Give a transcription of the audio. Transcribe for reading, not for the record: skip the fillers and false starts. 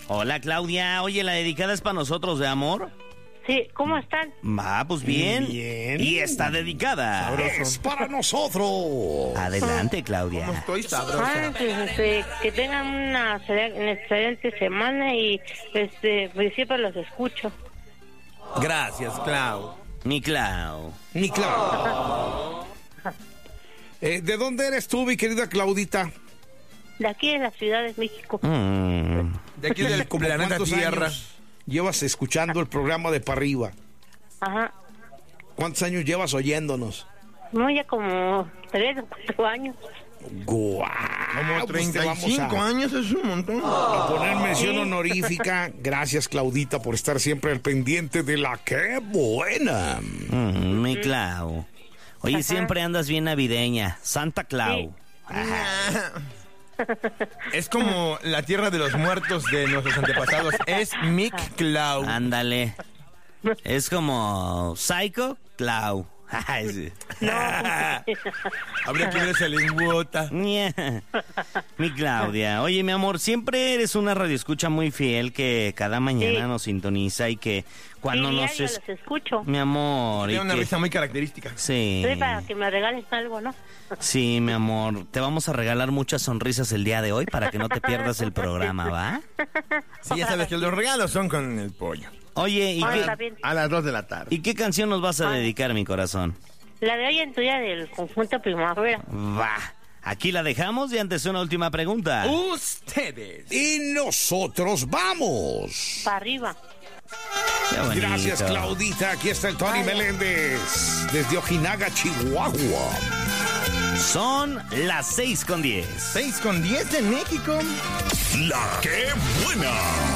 Hola, Claudia. Oye, la dedicada es para nosotros, ¿de amor? Sí, ¿cómo están? Pues bien. Bien. Y está dedicada. Es para nosotros. Adelante, Claudia. ¿Cómo estoy sabroso? Que tengan una excelente semana y pues siempre los escucho. Gracias, Clau. Mi Clau. Mi Clau. ¿De dónde eres tú, mi querida Claudita? De aquí de la Ciudad de México. De aquí del ¿Cómo planeta cuántos Tierra. años llevas escuchando el programa de Pa' Arriba? Ajá. ¿Cuántos años llevas oyéndonos? No, ya como 3 o 4 años. ¡Guau! Como Pues te vamos 35 años es un montón. a poner mención honorífica. Gracias, Claudita, por estar siempre al pendiente de la ¡Qué buena! Mi Clau. Oye, siempre andas bien navideña. Santa Clau. Es como la tierra de los muertos de nuestros antepasados. Es Mick Clau. Ándale. Es como Psycho Clau. Ay, sí. Habría que ver esa lingüota. Mi Claudia. Oye, mi amor, siempre eres una radioescucha muy fiel que cada mañana nos sintoniza y que cuando Sí, nos... diario los escucho. Mi amor. Tiene una risa muy característica. Sí. Soy para que me regalen algo, ¿no? Sí, mi amor. Te vamos a regalar muchas sonrisas el día de hoy para que no te pierdas el programa, ¿va? Sí, ya sabes que los regalos son con el pollo. Oye, Está bien. A las 2 de la tarde. ¿y qué canción nos vas a dedicar, mi corazón? La de hoy en tuya del conjunto Primavera. Va. Aquí la dejamos y antes una última pregunta. Ustedes. Y nosotros vamos. Para arriba. Qué bonito. Gracias, Claudita. Aquí está el Tony Meléndez desde Ojinaga, Chihuahua. Son las 6:10. 6:10 de México. La Qué Buena.